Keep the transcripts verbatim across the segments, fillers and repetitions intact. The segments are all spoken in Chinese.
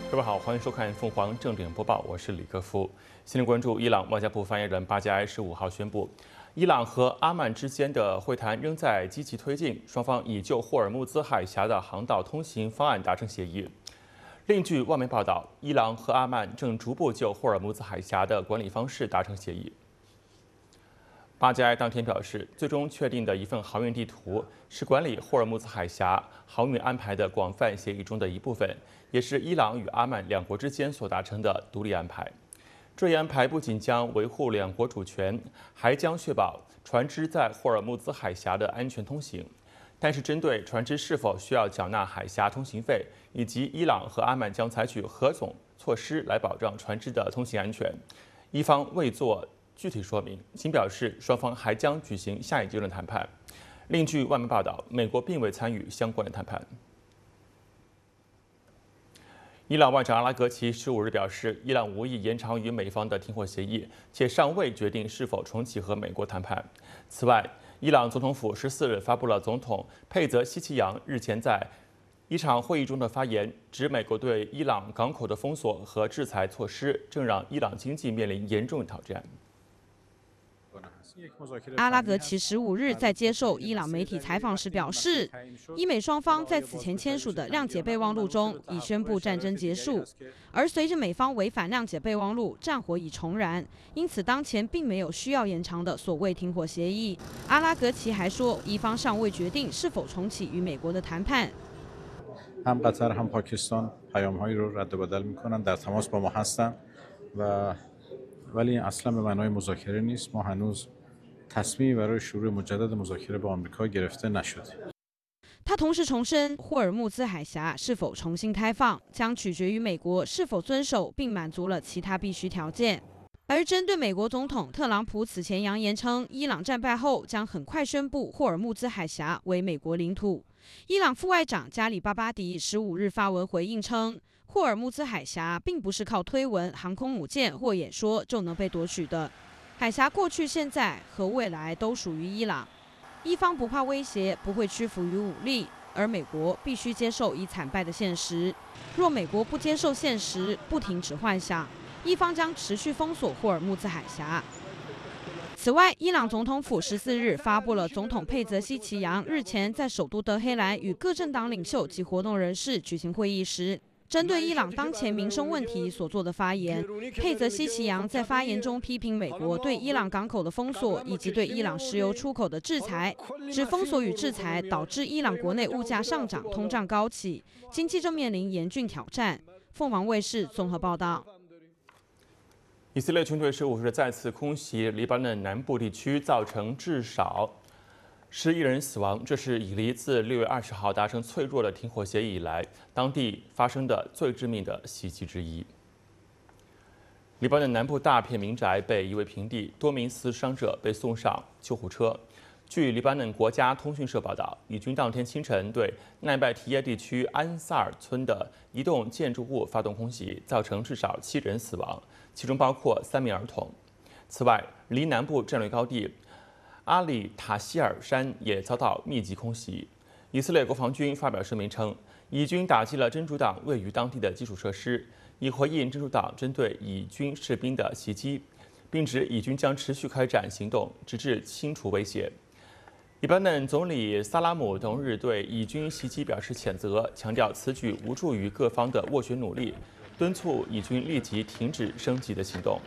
各位好，欢迎收看凤凰正点播报，我是李克夫。先来关注伊朗外交部发言人巴加埃十五号宣布，伊朗和阿曼之间的会谈仍在积极推进，双方已就霍尔木兹海峡的航道通行方案达成协议。另据外媒报道，伊朗和阿曼正逐步就霍尔木兹海峡的管理方式达成协议。巴加埃当天表示，最终确定的一份航运地图是管理霍尔木兹海峡航运安排的广泛协议中的一部分，也是伊朗与阿曼两国之间所达成的独立安排。这一安排不仅将维护两国主权，还将确保船只在霍尔木兹海峡的安全通行。但是，针对船只是否需要缴纳海峡通行费，以及伊朗和阿曼将采取何种措施来保障船只的通行安全，伊方未做具体说明，仅表示双方还将举行下一阶段谈判。另据外媒报道，美国并未参与相关的谈判。伊朗外长阿拉格齐十五日表示，伊朗无意延长与美方的停火协议，且尚未决定是否重启和美国谈判。此外，伊朗总统府十四日发布了总统佩泽希奇扬日前在一场会议中的发言，指美国对伊朗港口的封锁和制裁措施正让伊朗经济面临严重挑战。 阿拉格齐十五日在接受伊朗媒体采访时表示，伊美双方在此前签署的谅解备忘录中已宣布战争结束，而随着美方违反谅解备忘录，战火已重燃，因此当前并没有需要延长的所谓停火协议。阿拉格齐还说，伊方尚未决定是否重启与美国的谈判。 هم قطر هم پاکستان پیام‌هایی رو رد و بدل می‌کنند در تماس با ما هستند و ولی اصلا به معنای مذاکره نیست ما هنوز تصمیمی برای شروع مجدد مذاکره با آمریکا گرفته نشده。 他同时重申，霍尔木兹海峡是否重新开放，将取决于美国是否遵守并满足了其他必须条件。而针对美国总统特朗普此前扬言称，伊朗战败后将很快宣布霍尔木兹海峡为美国领土，伊朗副外长加里巴巴迪十五日发文回应称，霍尔木兹海峡并不是靠推文、航空母舰或演说就能被夺取的。海峡过去、现在和未来都属于伊朗，伊方不怕威胁，不会屈服于武力，而美国必须接受已惨败的现实。若美国不接受现实，不停止幻想，伊方将持续封锁霍尔木兹海峡。此外，伊朗总统府十四日发布了总统佩泽希奇扬日前在首都德黑兰与各政党领袖及活动人士举行会议时，针对伊朗当前民生问题所做的发言。佩泽希奇扬在发言中批评美国对伊朗港口的封锁以及对伊朗石油出口的制裁，指封锁与制裁导致伊朗国内物价上涨、通胀高企，经济正面临严峻挑战。凤凰卫视综合报道。 以色列军队十五日再次空袭黎巴嫩南部地区，造成至少十一人死亡，这是以黎自六月二十号达成脆弱的停火协议以来，当地发生的最致命的袭击之一。黎巴嫩南部大片民宅被夷为平地，多名死伤者被送上救护车。据黎巴嫩国家通讯社报道，以军当天清晨对奈拜提耶地区安萨尔村的一栋建筑物发动空袭，造成至少七人死亡，其中包括三名儿童。此外，离南部战略高地阿里塔希尔山也遭到密集空袭。以色列国防军发表声明称，以军打击了真主党位于当地的基础设施，以回应真主党针对以军士兵的袭击，并指以军将持续开展行动，直至清除威胁。黎巴嫩总理萨拉姆同日对以军袭击表示谴责，强调此举无助于各方的斡旋努力，敦促以军立即停止升级的行动。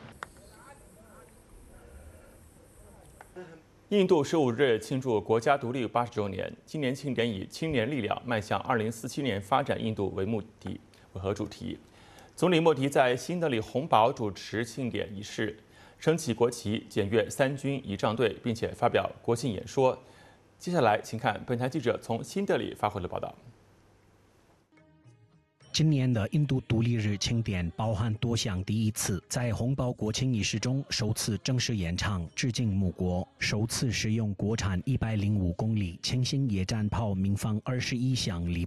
印度十五日庆祝国家独立八十周年，今年庆典以“青年力量迈向二零四七年发展印度”为目的为和主题。总理莫迪在新德里红堡主持庆典仪式，升起国旗，检阅三军仪仗队，并且发表国庆演说。接下来，请看本台记者从新德里发回的报道。 今年的印度独立日庆典包含多项第一次，在红堡国庆仪式中首次正式演唱致敬母国，首次使用国产一百零五公里轻型野战炮鸣放二十一响礼炮，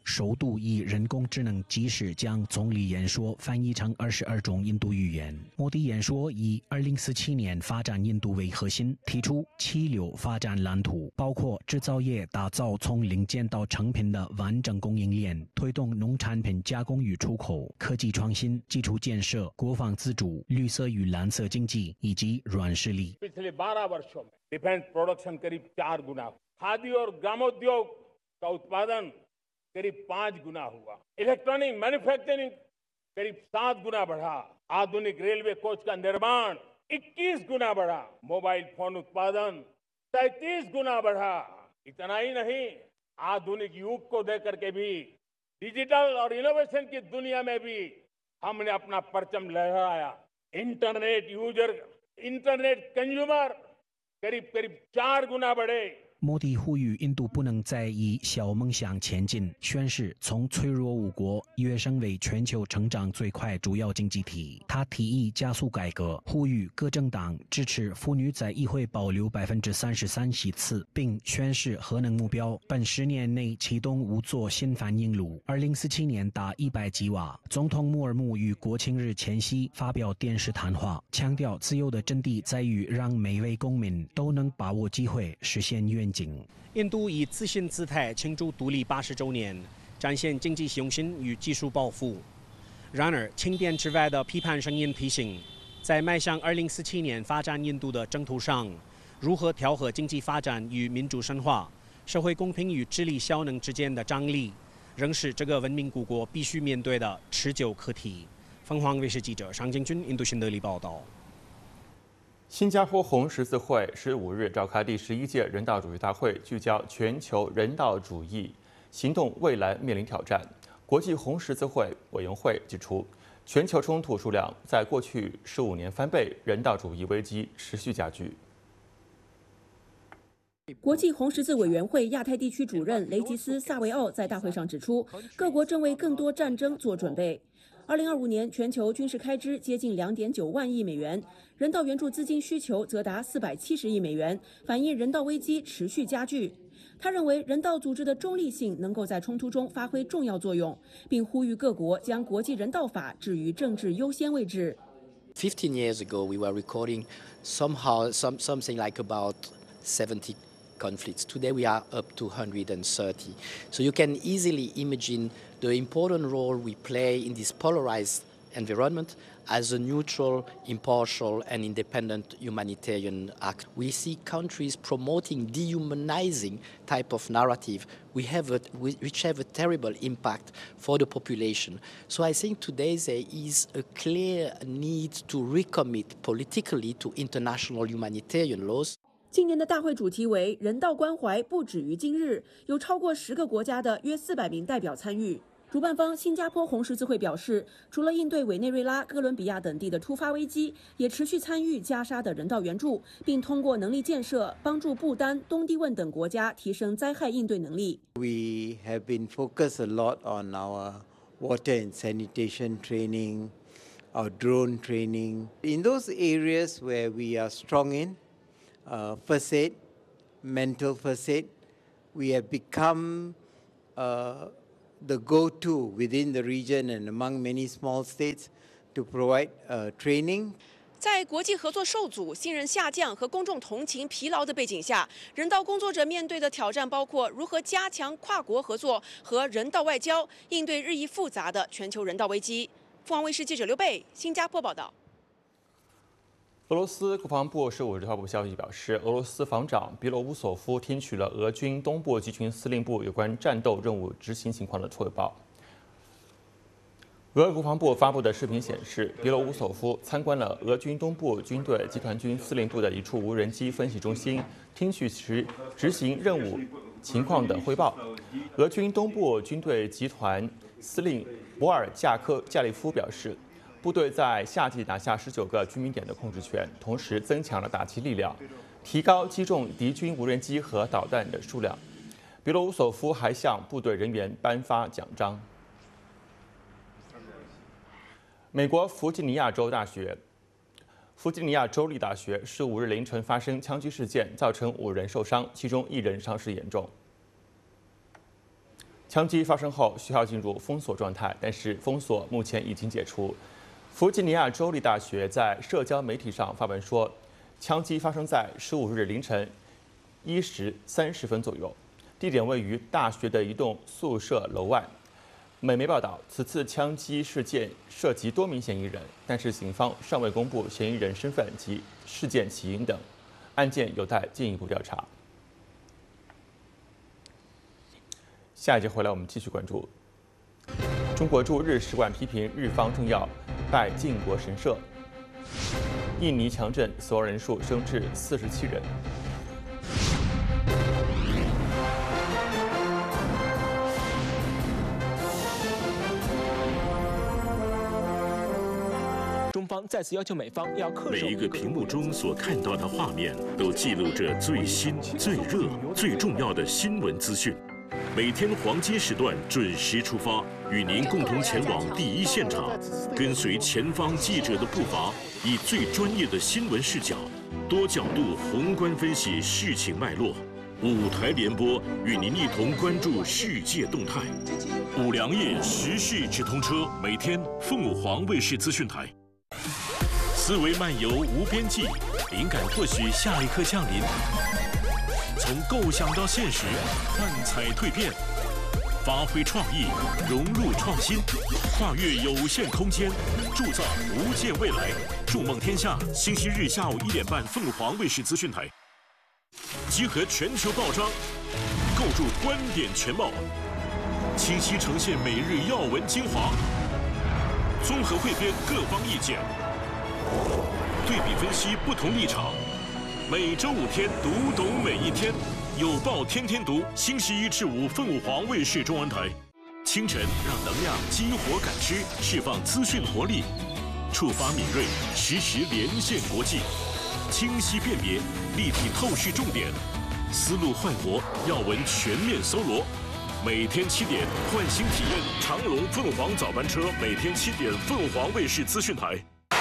首度以人工智能即时将总理演说翻译成二十二种印度语言。莫迪演说以二零四七年发展印度为核心，提出七流发展蓝图，包括制造业打造从零件到成品的完整供应链，推动农产品加工与出口、科技创新、基础建设、国防自主、绿色与蓝色经济以及软实力。 पिछले बारह वर्षों में डिफेंस प्रोडक्शन करीब चार गुना, खादी और ग्रामोद्योग का उत्पादन करीब पांच गुना हुआ, इलेक्ट्रॉनिक मैन्युफैक्चरिंग करीब सात गुना बढ़ा, आधुनिक रेलवे कोच का निर्माण इक्कीस गुना बढ़ा, मोबाइल फोन उत्पादन तैंतीस गुना बढ़ा। इतना ही नहीं, आधुनिक युग को देकर के भी डिजिटल और इनोवेशन की दुनिया में भी हमने अपना परचम लहराया। इंटरनेट यूजर, इंटरनेट कंज्यूमर करीब करीब चार गुना बढ़े। 莫迪呼吁印度不能再以小梦想前进，宣示从脆弱五国跃升为全球成长最快主要经济体。他提议加速改革，呼吁各政党支持妇女在议会保留百分之三十三席次，并宣示核能目标，本十年内启动五座新反应炉，二零四七年达一百吉瓦。总统穆尔穆于国庆日前夕发表电视谈话，强调自由的真谛在于让每位公民都能把握机会，实现愿景。 印度以自信姿态庆祝独立八十周年，展现经济雄心与技术抱负。然而，清电之外的批判声音提醒，在迈向二零四七年发展印度的征途上，如何调和经济发展与民主深化、社会公平与智力效能之间的张力，仍是这个文明古国必须面对的持久课题。凤凰卫视记者尚敬军印度新德里报道。 新加坡红十字会十五日召开第十一届人道主义大会，聚焦全球人道主义行动未来面临挑战。国际红十字会委员会指出，全球冲突数量在过去十五年翻倍，人道主义危机持续加剧。 国际红十字委员会亚太地区主任雷吉斯·萨维奥在大会上指出，各国正为更多战争做准备。二零二五年全球军事开支接近两点九万亿美元，人道援助资金需求则达四百七十亿美元，反映人道危机持续加剧。他认为，人道组织的中立性能够在冲突中发挥重要作用，并呼吁各国将国际人道法置于政治优先位置。 Fifteen years ago, we were recording somehow some something like about seventy conflicts. Today we are up to one hundred thirty. So you can easily imagine the important role we play in this polarized environment as a neutral, impartial and independent humanitarian act. We see countries promoting dehumanizing type of narrative we have a, which have a terrible impact for the population. So I think today there is a clear need to recommit politically to international humanitarian laws. 今年的大会主题为人道关怀不止于今日，有超过十个国家的约四百名代表参与。主办方新加坡红十字会表示，除了应对委内瑞拉、哥伦比亚等地的突发危机，也持续参与加沙的人道援助，并通过能力建设帮助不丹、东帝汶等国家提升灾害应对能力。 We have been focused a lot on our water and sanitation training, our drone training. In those areas where we are strong in, Uh, first aid, mental first aid, we have become uh, the go-to within the region and among many small states to provide uh, training. 在国际合作受阻、信任下降和公众同情疲劳的背景下，人道工作者面对的挑战包括如何加强跨国合作和人道外交，应对日益复杂的全球人道危机。凤凰卫视记者刘贝，新加坡报道。 俄罗斯国防部十五日发布消息表示，俄罗斯防长别罗乌索夫听取了俄军东部集群司令部有关战斗任务执行情况的汇报。俄国防部发布的视频显示，别罗乌索夫参观了俄军东部军队集团军司令部的一处无人机分析中心，听取其执行任务情况的汇报。俄军东部军队集团司令博尔贾科加利夫表示，部队在夏季拿下十九个居民点的控制权，同时增强了打击力量，提高击中敌军无人机和导弹的数量。别罗乌索夫还向部队人员颁发奖章。美国弗吉尼亚州大学、弗吉尼亚州立大学十五日凌晨发生枪击事件，造成五人受伤，其中一人伤势严重。 枪击发生后，学校进入封锁状态，但是封锁目前已经解除。弗吉尼亚州立大学在社交媒体上发文说，枪击发生在十五日凌晨一时三十分左右，地点位于大学的一栋宿舍楼外。美媒报道，此次枪击事件涉及多名嫌疑人，但是警方尚未公布嫌疑人身份及事件起因等，案件有待进一步调查。下一节回来，我们继续关注。中国驻日使馆批评日方政要拜靖国神社。印尼强震，死亡人数升至四十七人。 中方再次要求美方要恪守。 每一个屏幕中所看到的画面，都记录着最新、最热、最重要的新闻资讯。每天黄金时段准时出发，与您共同前往第一现场，跟随前方记者的步伐，以最专业的新闻视角，多角度宏观分析事情脉络。五台联播与您一同关注世界动态。五粮液时事直通车，每天凤舞凰卫视资讯台。思维漫游无边际，灵感或许下一刻降临。从构想到现实，幻彩蜕变，发挥创意，融入创新，跨越有限空间，铸造无限未来。筑梦天下，星期日下午一点半，凤凰卫视资讯台，集合全球报章，构筑观点全貌，清晰呈现每日要闻精华，综合汇编各方意见，对比分析不同立场。每周五天，读懂每一天，有报天天读，星期一至五，凤舞凰卫视中文台。清晨让能量激活感知，释放资讯活力，触发敏锐，实时连线国际，清晰辨别，立体透视重点，思路焕活，要闻全面搜罗。每天七点，唤醒体验长隆凤凰早班车，每天七点，凤凰卫视资讯台。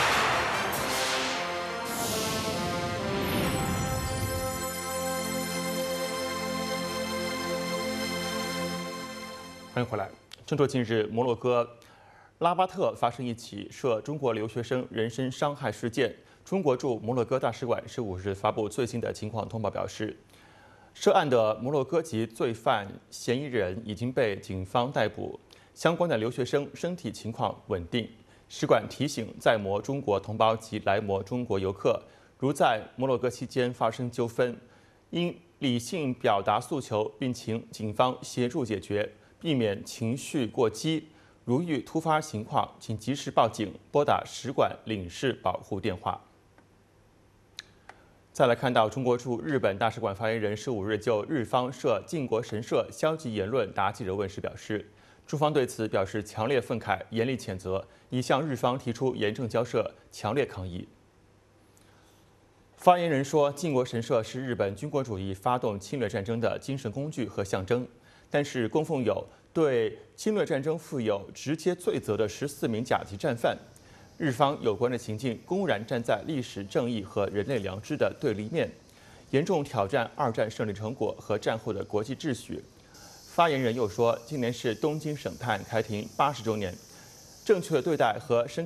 欢迎回来。正说近日，摩洛哥拉巴特发生一起涉中国留学生人身伤害事件。中国驻摩洛哥大使馆十五日发布最新的情况通报，表示，涉案的摩洛哥籍罪犯嫌疑人已经被警方逮捕，相关的留学生身体情况稳定。使馆提醒在摩中国同胞及来摩中国游客，如在摩洛哥期间发生纠纷，应理性表达诉求，并请警方协助解决。避免情绪过激，如遇突发情况，请及时报警，拨打使馆领事保护电话。再来看到中国驻日本大使馆发言人十五日就日方涉靖国神社消极言论答记者问时表示，中方对此表示强烈愤慨，严厉谴责，已向日方提出严正交涉，强烈抗议。发言人说，靖国神社是日本军国主义发动侵略战争的精神工具和象征。但是，供奉有对侵略战争负有直接罪责的十四名甲级战犯，日方有关的情境公然站在历史正义和人类良知的对立面，严重挑战二战胜利成果和战后的国际秩序。发言人又说，今年是东京省探开庭八十周年，正确对待和深